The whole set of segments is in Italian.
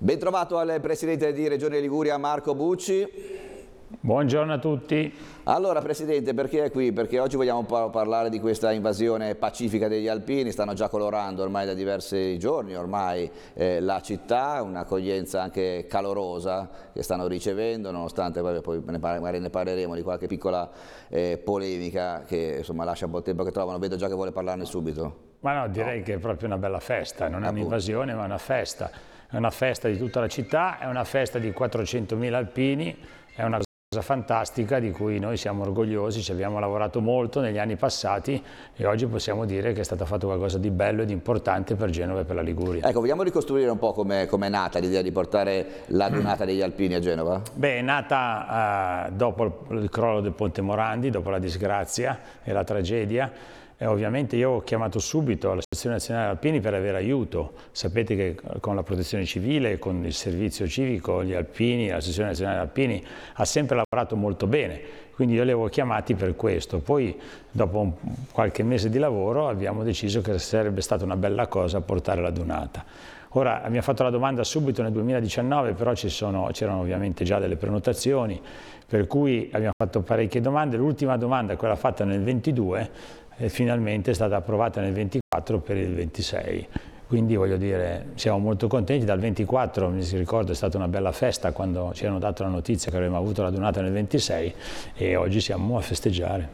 Ben trovato al Presidente di Regione Liguria Marco Bucci. Buongiorno a tutti. Allora Presidente, perché è qui? Perché oggi vogliamo parlare di questa invasione pacifica degli alpini. Stanno già colorando ormai da diversi giorni la città, un'accoglienza anche calorosa che stanno ricevendo, nonostante poi magari ne parleremo di qualche piccola polemica che insomma lascia un po' il tempo che trovano. Vedo già che vuole parlarne subito. Ma no, direi che è proprio una bella festa, non è un'invasione ma una festa. È una festa di tutta la città, è una festa di 400.000 alpini, è una cosa fantastica di cui noi siamo orgogliosi, ci abbiamo lavorato molto negli anni passati e oggi possiamo dire che è stato fatto qualcosa di bello e di importante per Genova e per la Liguria. Ecco, vogliamo ricostruire un po' come è nata l'idea di portare la Dunata degli Alpini a Genova? Beh, è nata dopo il crollo del Ponte Morandi, dopo la disgrazia e la tragedia. E ovviamente io ho chiamato subito l'Associazione Nazionale Alpini per avere aiuto. Sapete che con la protezione civile, con il servizio civico, gli alpini, l'Associazione Nazionale Alpini ha sempre lavorato molto bene, quindi io li avevo chiamati per questo. Poi dopo qualche mese di lavoro abbiamo deciso che sarebbe stata una bella cosa portare la Dunata. Ora abbiamo fatto la domanda subito nel 2019, però c'erano ovviamente già delle prenotazioni, per cui abbiamo fatto parecchie domande. L'ultima domanda, quella fatta nel 22, finalmente è stata approvata nel 24 per il 26. Quindi voglio dire, siamo molto contenti. Dal 24, mi si ricorda, è stata una bella festa quando ci hanno dato la notizia che avremmo avuto la Dunata nel 26 e oggi siamo a festeggiare.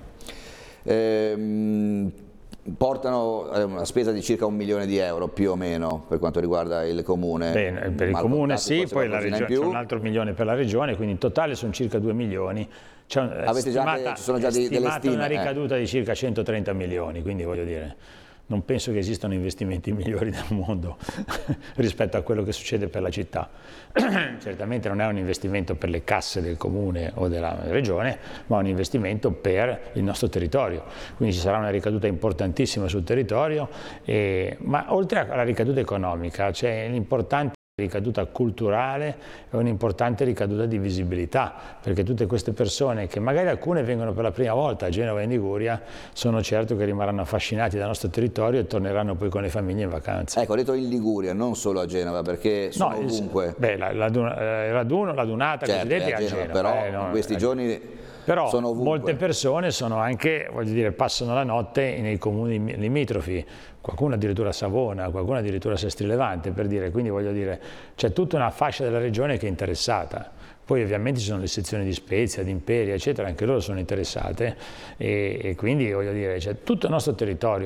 Portano una spesa di circa 1 milione di euro più o meno per quanto riguarda il comune. Bene, per il comune sì, poi la regione, c'è un altro milione per la regione, quindi in totale sono circa 2 milioni. Avete ci sono già delle stime? Una ricaduta di circa 130 milioni, quindi voglio dire, non penso che esistano investimenti migliori del mondo rispetto a quello che succede per la città. Certamente non è un investimento per le casse del comune o della regione, ma un investimento per il nostro territorio. Quindi ci sarà una ricaduta importantissima sul territorio, ma oltre alla ricaduta economica c'è l'importante ricaduta culturale e un'importante ricaduta di visibilità, perché tutte queste persone, che magari alcune vengono per la prima volta a Genova e in Liguria, sono certo che rimarranno affascinati dal nostro territorio e torneranno poi con le famiglie in vacanza. Ecco, ho detto in Liguria, non solo a Genova, perché sono ovunque. Beh, la Dunata, certo, cosiddetta, a Genova, però in questi giorni però sono ovunque. Molte persone sono anche, voglio dire, passano la notte nei comuni limitrofi, qualcuno addirittura a Savona, qualcuno addirittura a Sestri Levante, per dire, quindi voglio dire, c'è tutta una fascia della regione che è interessata. Poi ovviamente ci sono le sezioni di Spezia, di Imperia, eccetera, anche loro sono interessate e quindi voglio dire, c'è tutto il nostro territorio.